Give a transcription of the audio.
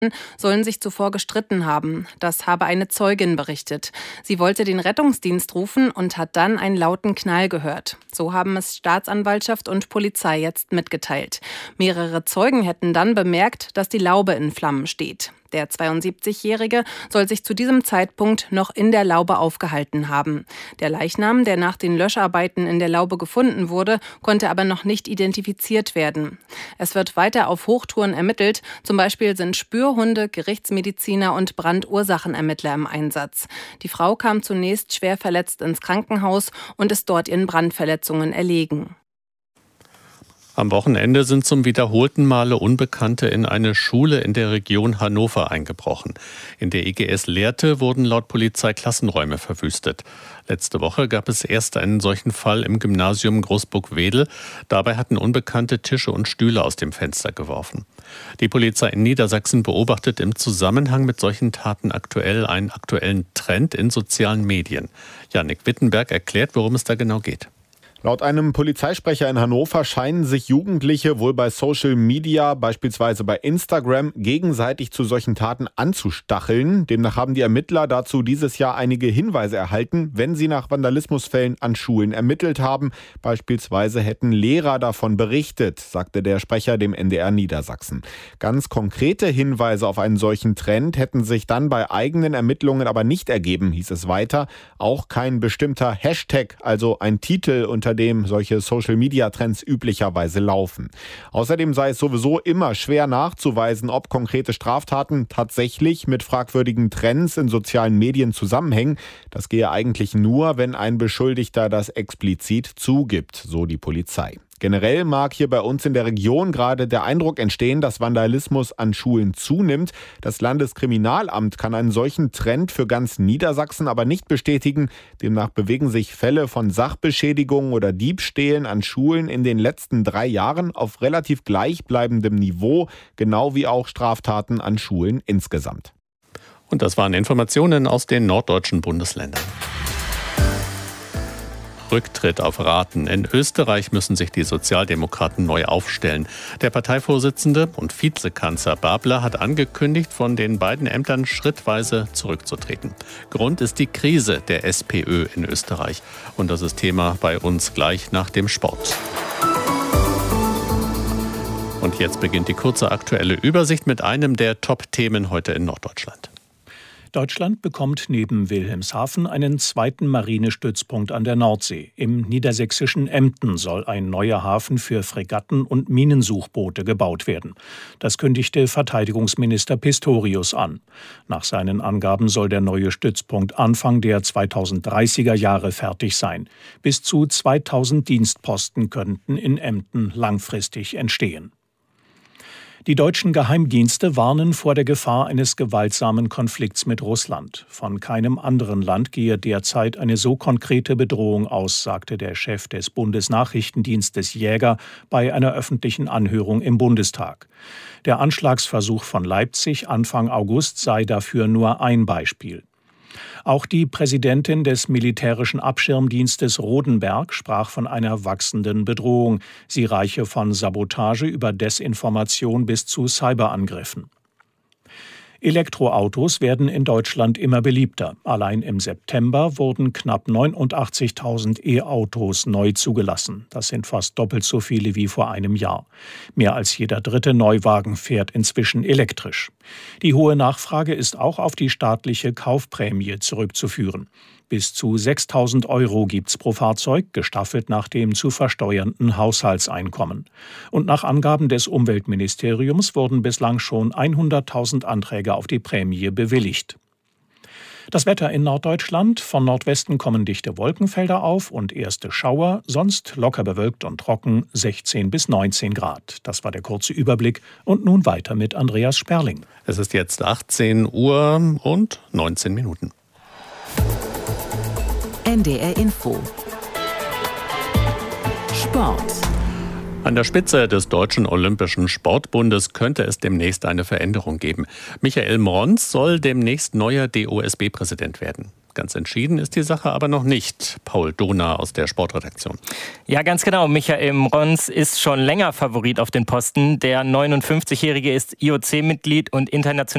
sollen sich zuvor gestritten haben. Das habe eine Zeugin berichtet. Sie wollte den Rettungsdienst rufen und hat dann einen lauten Knall gehört. So haben es Staatsanwaltschaft und Polizei jetzt mitgeteilt. Mehrere Zeugen hätten dann bemerkt, dass die Laube in Flammen steht. Der 72-Jährige soll sich zu diesem Zeitpunkt noch in der Laube aufgehalten haben. Der Leichnam, der nach den Löscharbeiten in der Laube gefunden wurde, konnte aber noch nicht identifiziert werden. Es wird weiter auf Hochtouren ermittelt. Zum Beispiel sind Spürhunde, Gerichtsmediziner und Brandursachenermittler im Einsatz. Die Frau kam zunächst schwer verletzt ins Krankenhaus und ist dort ihren Brandverletzungen erlegen. Am Wochenende sind zum wiederholten Male Unbekannte in eine Schule in der Region Hannover eingebrochen. In der IGS Lehrte wurden laut Polizei Klassenräume verwüstet. Letzte Woche gab es erst einen solchen Fall im Gymnasium Großburg-Wedel. Dabei hatten Unbekannte Tische und Stühle aus dem Fenster geworfen. Die Polizei in Niedersachsen beobachtet im Zusammenhang mit solchen Taten einen aktuellen Trend in sozialen Medien. Jannik Wittenberg erklärt, worum es da genau geht. Laut einem Polizeisprecher in Hannover scheinen sich Jugendliche wohl bei Social Media, beispielsweise bei Instagram, gegenseitig zu solchen Taten anzustacheln. Demnach haben die Ermittler dazu dieses Jahr einige Hinweise erhalten, wenn sie nach Vandalismusfällen an Schulen ermittelt haben. Beispielsweise hätten Lehrer davon berichtet, sagte der Sprecher dem NDR Niedersachsen. Ganz konkrete Hinweise auf einen solchen Trend hätten sich dann bei eigenen Ermittlungen aber nicht ergeben, hieß es weiter. Auch kein bestimmter Hashtag, also ein Titel, unter dem solche Social-Media-Trends üblicherweise laufen. Außerdem sei es sowieso immer schwer nachzuweisen, ob konkrete Straftaten tatsächlich mit fragwürdigen Trends in sozialen Medien zusammenhängen. Das gehe eigentlich nur, wenn ein Beschuldigter das explizit zugibt, so die Polizei. Generell mag hier bei uns in der Region gerade der Eindruck entstehen, dass Vandalismus an Schulen zunimmt. Das Landeskriminalamt kann einen solchen Trend für ganz Niedersachsen aber nicht bestätigen. Demnach bewegen sich Fälle von Sachbeschädigungen oder Diebstählen an Schulen in den letzten 3 Jahren auf relativ gleichbleibendem Niveau, genau wie auch Straftaten an Schulen insgesamt. Und das waren Informationen aus den norddeutschen Bundesländern. Rücktritt auf Raten. In Österreich müssen sich die Sozialdemokraten neu aufstellen. Der Parteivorsitzende und Vizekanzler Babler hat angekündigt, von den beiden Ämtern schrittweise zurückzutreten. Grund ist die Krise der SPÖ in Österreich. Und das ist Thema bei uns gleich nach dem Sport. Und jetzt beginnt die kurze aktuelle Übersicht mit einem der Top-Themen heute in Norddeutschland. Deutschland bekommt neben Wilhelmshaven einen zweiten Marinestützpunkt an der Nordsee. Im niedersächsischen Emden soll ein neuer Hafen für Fregatten und Minensuchboote gebaut werden. Das kündigte Verteidigungsminister Pistorius an. Nach seinen Angaben soll der neue Stützpunkt Anfang der 2030er Jahre fertig sein. Bis zu 2000 Dienstposten könnten in Emden langfristig entstehen. Die deutschen Geheimdienste warnen vor der Gefahr eines gewaltsamen Konflikts mit Russland. Von keinem anderen Land gehe derzeit eine so konkrete Bedrohung aus, sagte der Chef des Bundesnachrichtendienstes Jäger bei einer öffentlichen Anhörung im Bundestag. Der Anschlagsversuch von Leipzig Anfang August sei dafür nur ein Beispiel. Auch die Präsidentin des militärischen Abschirmdienstes Rodenberg sprach von einer wachsenden Bedrohung. Sie reiche von Sabotage über Desinformation bis zu Cyberangriffen. Elektroautos werden in Deutschland immer beliebter. Allein im September wurden knapp 89.000 E-Autos neu zugelassen. Das sind fast doppelt so viele wie vor einem Jahr. Mehr als jeder dritte Neuwagen fährt inzwischen elektrisch. Die hohe Nachfrage ist auch auf die staatliche Kaufprämie zurückzuführen. Bis zu 6.000 € gibt's pro Fahrzeug, gestaffelt nach dem zu versteuernden Haushaltseinkommen. Und nach Angaben des Umweltministeriums wurden bislang schon 100.000 Anträge auf die Prämie bewilligt. Das Wetter in Norddeutschland. Von Nordwesten kommen dichte Wolkenfelder auf und erste Schauer, sonst locker bewölkt und trocken, 16 bis 19 Grad. Das war der kurze Überblick und nun weiter mit Andreas Sperling. Es ist jetzt 18 Uhr und 19 Minuten. NDR Info. Sport. An der Spitze des Deutschen Olympischen Sportbundes könnte es demnächst eine Veränderung geben. Michael Mrons soll demnächst neuer DOSB-Präsident werden. Ganz entschieden ist die Sache aber noch nicht. Paul Dohner aus der Sportredaktion. Ja, ganz genau. Michael Mrons ist schon länger Favorit auf den Posten. Der 59-Jährige ist IOC-Mitglied und international